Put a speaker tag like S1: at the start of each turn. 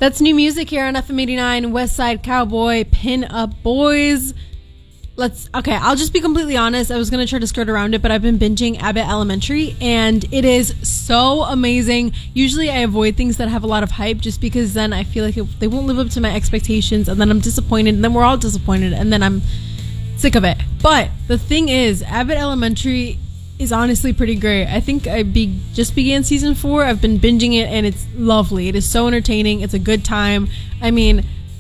S1: That's new music here on FM 89, West Side Cowboy, Pin Up Boys. I'll just be completely honest. I was going to try to skirt around it, but I've been binging Abbott Elementary, and it is so amazing. Usually I avoid things that have a lot of hype just because then I feel like they won't live up to my expectations, and then I'm disappointed, and then we're all disappointed, and then I'm sick of it. But the thing is, Abbott Elementary is honestly pretty great. I think I just began season 4. I've been binging it, and it's lovely. It is so entertaining. It's a good time. I mean,